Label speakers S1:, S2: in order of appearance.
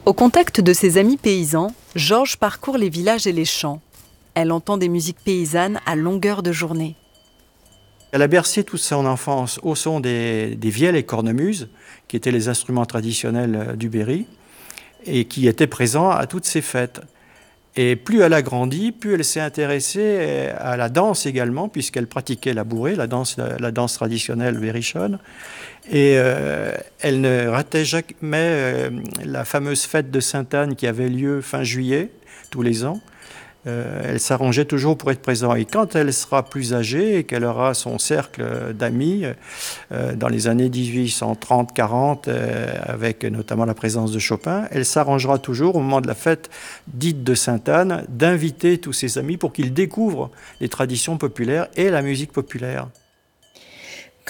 S1: Au contact de ses amis paysans, Georges parcourt les villages et les champs. Elle entend des musiques paysannes à longueur de journée.
S2: Elle a bercé toute son enfance au son des vielles et cornemuses, qui étaient les instruments traditionnels du Berry, et qui étaient présents à toutes ces fêtes. Et plus elle a grandi, plus elle s'est intéressée à la danse également, puisqu'elle pratiquait la bourrée, la danse traditionnelle berrichonne. Et elle ne ratait jamais la fameuse fête de Sainte-Anne qui avait lieu fin juillet, tous les ans. Elle s'arrangeait toujours pour être présente. Et quand elle sera plus âgée et qu'elle aura son cercle d'amis, dans les années 1830-40, avec notamment la présence de Chopin, elle s'arrangera toujours, au moment de la fête dite de Sainte-Anne, d'inviter tous ses amis pour qu'ils découvrent les traditions populaires et la musique populaire.